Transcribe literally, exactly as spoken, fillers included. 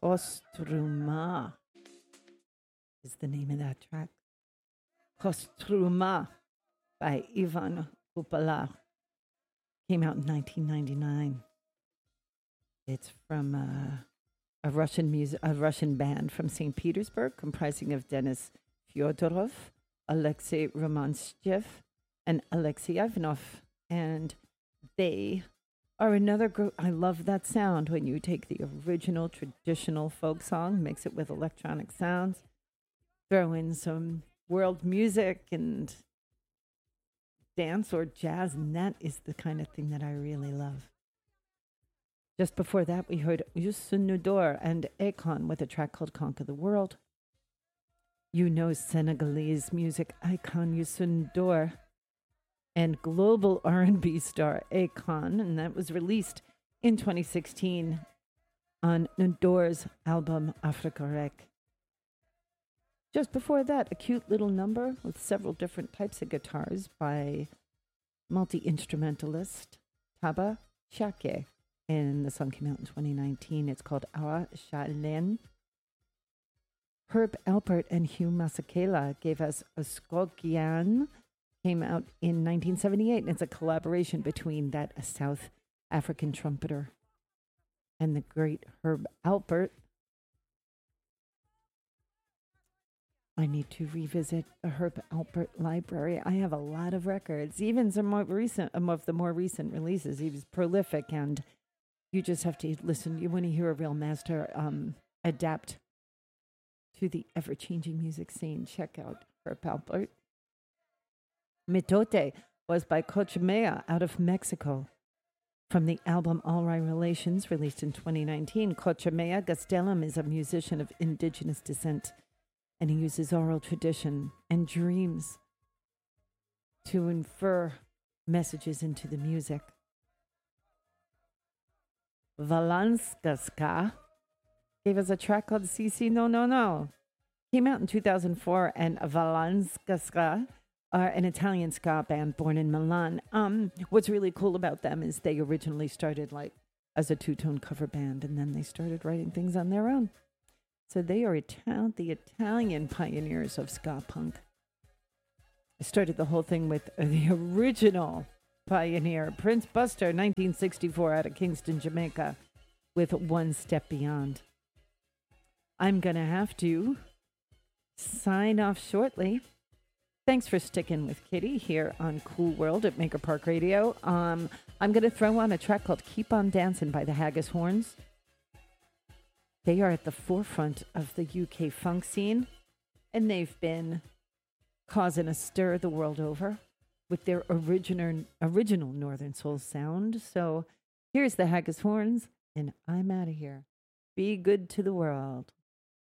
Kostruma is the name of that track. Kostruma by Ivan Kupala. Came out in nineteen ninety-nine. It's from uh, a Russian music, a Russian band from Saint Petersburg, comprising of Denis Fyodorov, Alexei Romanstyev, and Alexei Ivanov. And they are another group. I love that sound when you take the original traditional folk song, mix it with electronic sounds, throw in some world music and dance or jazz, and that is the kind of thing that I really love. Just before that, we heard Youssou N'Dour and Akon with a track called Conquer the World. You know Senegalese music icon Youssou N'Dour and global R and B star Akon, and that was released in twenty sixteen on N'Dour's album Africa Rec. Just before that, a cute little number with several different types of guitars by multi-instrumentalist Taba Shake. And the song came out in twenty nineteen. It's called Awa Shalen. Herb Alpert and Hugh Masekela gave us Oskokian. Came out in nineteen seventy-eight, and it's a collaboration between that South African trumpeter and the great Herb Alpert. I need to revisit the Herb Alpert library. I have a lot of records, even some more recent, um, of the more recent releases. He was prolific, and you just have to listen. You want to hear a real master um, adapt to the ever-changing music scene. Check out Herb Alpert. Mitote was by Cochimea out of Mexico. From the album All Right Relations, released in twenty nineteen, Cochimea Gastelum is a musician of indigenous descent, and he uses oral tradition and dreams to infer messages into the music. Valanskaska gave us a track called C C No No No. Came out in two thousand four, and Valanskaska are an Italian ska band born in Milan. Um, what's really cool about them is they originally started like as a two-tone cover band, and then they started writing things on their own. So they are Ital- the Italian pioneers of ska punk. I started the whole thing with the original pioneer, Prince Buster, nineteen sixty-four, out of Kingston, Jamaica, with One Step Beyond. I'm going to have to sign off shortly. Thanks for sticking with Kitty here on Cool World at Maker Park Radio. Um, I'm going to throw on a track called Keep On Dancing by the Haggis Horns. They are at the forefront of the U K funk scene, and they've been causing a stir the world over with their original, original Northern Soul sound. So here's the Haggis Horns, and I'm out of here. Be good to the world.